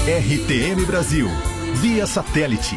RTM Brasil, via satélite.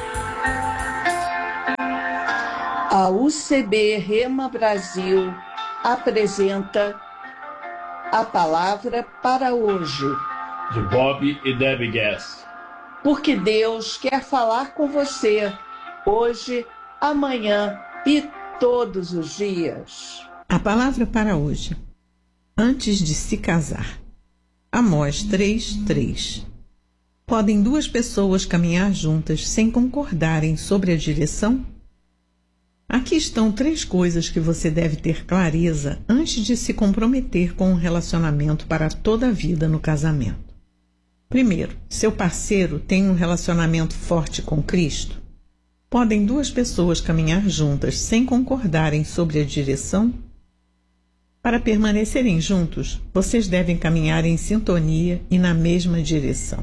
A UCB Rema Brasil apresenta a palavra para hoje. De Bob e Debbie Guess. Porque Deus quer falar com você hoje, amanhã e todos os dias. A palavra para hoje. Antes de se casar. Amós 3:3. Podem duas pessoas caminhar juntas sem concordarem sobre a direção? Aqui estão 3 coisas que você deve ter clareza antes de se comprometer com um relacionamento para toda a vida no casamento. Primeiro, seu parceiro tem um relacionamento forte com Cristo? Podem duas pessoas caminhar juntas sem concordarem sobre a direção? Para permanecerem juntos, vocês devem caminhar em sintonia e na mesma direção.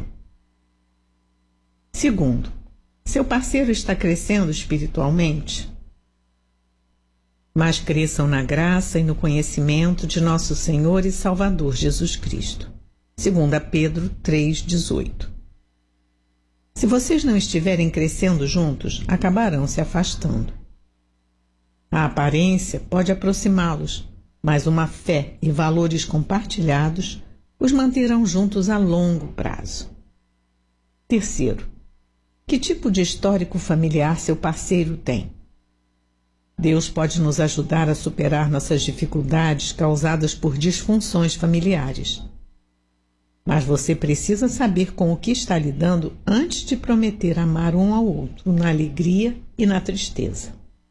Segundo, seu parceiro está crescendo espiritualmente? Mas cresçam na graça e no conhecimento de nosso Senhor e Salvador Jesus Cristo. 2 Pedro 3:18. Se vocês não estiverem crescendo juntos, acabarão se afastando. A aparência pode aproximá-los, mas uma fé e valores compartilhados os manterão juntos a longo prazo. Terceiro, que tipo de histórico familiar seu parceiro tem? Deus pode nos ajudar a superar nossas dificuldades causadas por disfunções familiares. Mas você precisa saber com o que está lidando antes de prometer amar um ao outro na alegria e na tristeza.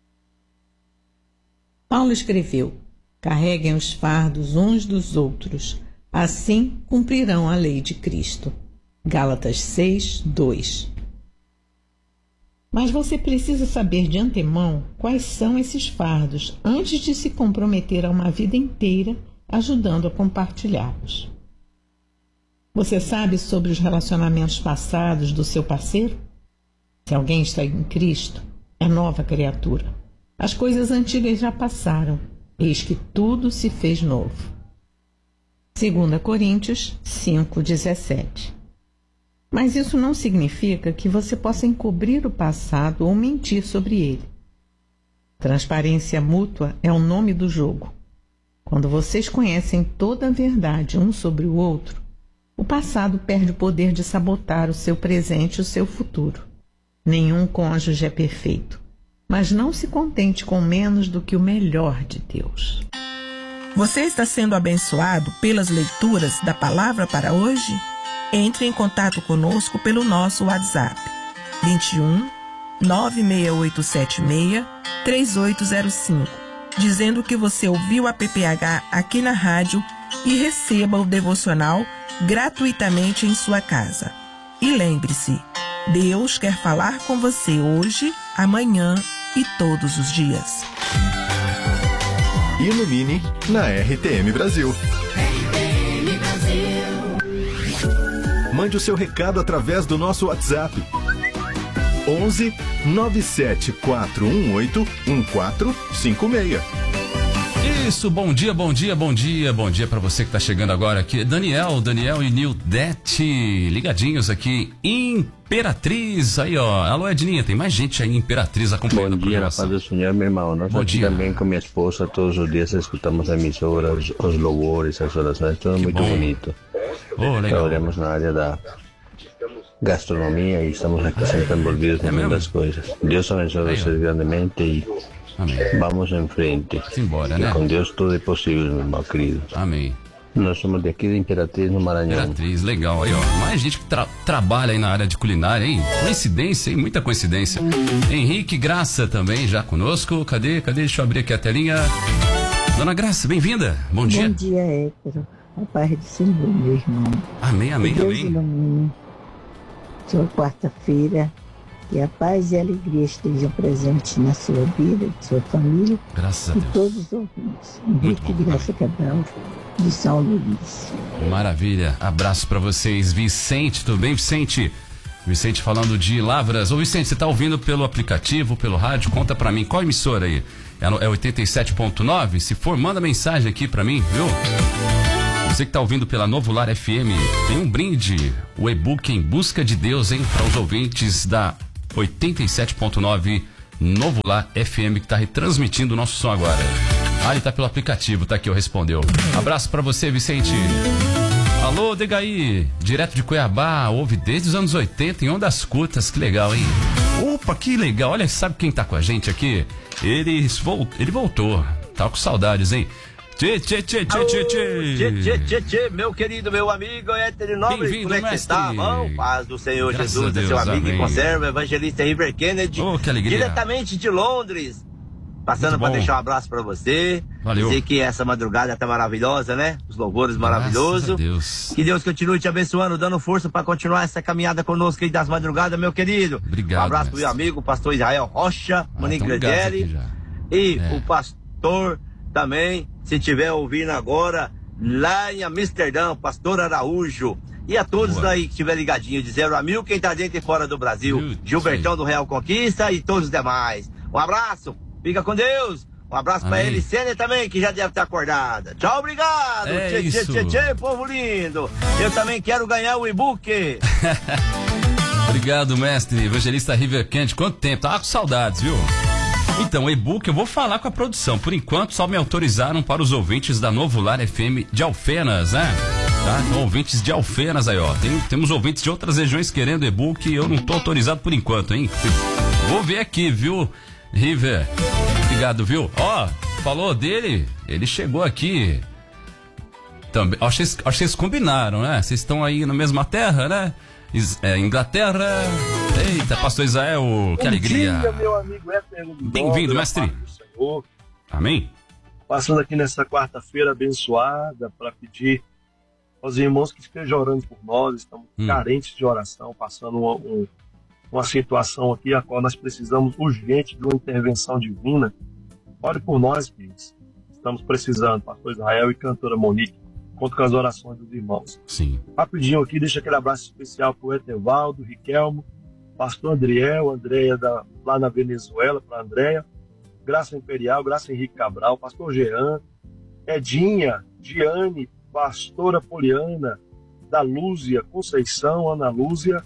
Paulo escreveu: carreguem os fardos uns dos outros, assim cumprirão a lei de Cristo. Gálatas 6:2. Mas você precisa saber de antemão quais são esses fardos antes de se comprometer a uma vida inteira ajudando a compartilhá-los. Você sabe sobre os relacionamentos passados do seu parceiro? Se alguém está em Cristo, é nova criatura. As coisas antigas já passaram, eis que tudo se fez novo. 2 Coríntios 5:17. Mas isso não significa que você possa encobrir o passado ou mentir sobre ele. Transparência mútua é o nome do jogo. Quando vocês conhecem toda a verdade um sobre o outro, o passado perde o poder de sabotar o seu presente e o seu futuro. Nenhum cônjuge é perfeito, mas não se contente com menos do que o melhor de Deus. Você está sendo abençoado pelas leituras da palavra para hoje? Entre em contato conosco pelo nosso WhatsApp 21 96876 3805, dizendo que você ouviu a PPH aqui na rádio e receba o devocional gratuitamente em sua casa. E lembre-se, Deus quer falar com você hoje, amanhã e todos os dias. Ilumine na RTM Brasil. RTM Brasil. Mande o seu recado através do nosso WhatsApp. 11 97 418 1456. Isso, bom dia para você que está chegando agora aqui. Daniel e Nildete, ligadinhos aqui, Imperatriz, aí ó, alô Edninha, tem mais gente aí, Imperatriz acompanhando. Bom dia, na paz do Senhor, meu irmão. Nós aqui também com minha esposa, todos os dias escutamos a emissora, os louvores, as orações, tudo muito bonito. Trabalhamos na área da gastronomia e estamos aqui sempre envolvidos em muitas coisas. Deus abençoe vocês grandemente e amém. Vamos em frente. Simbora, né? Com Deus tudo é possível, meu irmão querido. Amém. Nós somos daqui de Imperatriz, no Maranhão. Imperatriz, legal. Aí, ó, mais gente que trabalha aí na área de culinária, hein? Coincidência, hein? Muita coincidência. Henrique Graça também já conosco. Cadê? Deixa eu abrir aqui a telinha. Dona Graça, bem-vinda. Bom dia. Bom dia, Héctor. A paz do Senhor, meu irmão. Amém. Deus ilumine sua quarta-feira. Que a paz e a alegria estejam presentes na sua vida, de sua família. Graças a Deus. E todos os ouvintes. Henrique Graça Cabral, de São Luís. Maravilha. Abraço pra vocês. Vicente, tudo bem, Vicente? Vicente falando de Lavras. Ô, Vicente, você tá ouvindo pelo aplicativo, pelo rádio? Conta pra mim. Qual emissora aí? É 87.9? Se for, manda mensagem aqui pra mim, viu? Você que tá ouvindo pela Novo Lar FM, tem um brinde, o e-book Em Busca de Deus, hein? Para os ouvintes da 87.9 Novo Lar FM, que tá retransmitindo o nosso som agora. Ele tá pelo aplicativo, tá aqui, respondeu. Abraço para você, Vicente. Alô, Degaí, direto de Cuiabá, ouve desde os anos 80 em Ondas Curtas, que legal, hein? Opa, que legal, olha, sabe quem tá com a gente aqui? Ele voltou, tá com saudades, hein? Tchê, meu querido, meu amigo, Éter Nobre, como é que você tá? Bom, paz do Senhor Graças Jesus, Deus, seu amigo amém. e conserva, evangelista River Kennedy, que alegria. Diretamente de Londres, passando para deixar um abraço para você. Valeu. Dizer que essa madrugada tá maravilhosa, né? Os louvores maravilhosos. Deus. Que Deus continue te abençoando, dando força para continuar essa caminhada conosco aí das madrugadas, meu querido. Obrigado. Um abraço pro meu amigo, o pastor Israel Rocha, Monique Gredelli, e o pastor também, se estiver ouvindo agora, lá em Amsterdã, pastor Araújo. E a todos aí que estiver ligadinho, de 0 a 1000, quem tá dentro e fora do Brasil. Gilbertão do Real Conquista e todos os demais. Um abraço, fica com Deus. Um abraço pra ele, Sênia também, que já deve estar acordada. Tchau, obrigado. Tchê, povo lindo. Eu também quero ganhar o e-book. Obrigado, mestre. Evangelista River Kennedy. Quanto tempo? Tava com saudades, viu? Então, e-book, eu vou falar com a produção. Por enquanto, só me autorizaram para os ouvintes da Novo Lar FM de Alfenas, né? Tá? Então, ouvintes de Alfenas aí, ó. Temos ouvintes de outras regiões querendo e-book e eu não tô autorizado por enquanto, hein? Vou ver aqui, viu, River? Obrigado, viu? Ó, falou dele, ele chegou aqui. Também, acho que vocês combinaram, né? Vocês estão aí na mesma terra, né? Inglaterra. Eita, pastor Israel, que alegria. Bom dia, meu amigo Éter. Bem-vindo, mestre. Amém. Passando aqui nessa quarta-feira abençoada para pedir aos irmãos que estejam orando por nós. Estamos carentes de oração, passando uma situação aqui a qual nós precisamos urgente de uma intervenção divina. Ore por nós, queridos. Estamos precisando, pastor Israel e cantora Monique. Conto com as orações dos irmãos. Sim. Rapidinho aqui, deixa aquele abraço especial para o Etevaldo, Riquelmo, pastor Adriel, Andréia lá na Venezuela, para a Andréia, Graça Imperial, Graça Henrique Cabral, pastor Jean, Edinha, Diane, pastora Poliana, da Lúzia, Conceição, Ana Lúzia,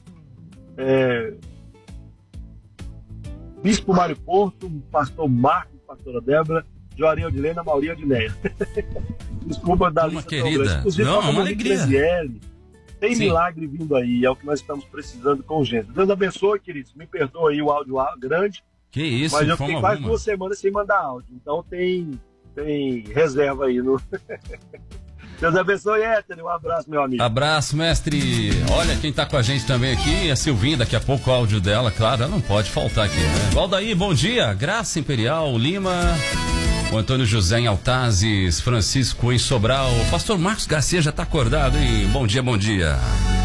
Bispo Mário Porto, pastor Marco, pastora Débora, Joaria Odilena, Mauria Odineia. Desculpa dar uma querida. Não, uma alegria. Tem milagre vindo aí, é o que nós estamos precisando com urgência. Deus abençoe, queridos. Me perdoa aí o áudio grande. Que isso, mas eu fiquei quase 2 semanas sem mandar áudio. Então tem reserva aí. Deus abençoe, Éter. Um abraço, meu amigo. Abraço, mestre. Olha quem tá com a gente também aqui, a Silvinha, daqui a pouco o áudio dela, claro, ela não pode faltar aqui, né? Valdaí, bom dia. Graça Imperial, Lima, o Antônio José em Altazes, Francisco em Sobral, o pastor Marcos Garcia já tá acordado, hein? Bom dia, bom dia.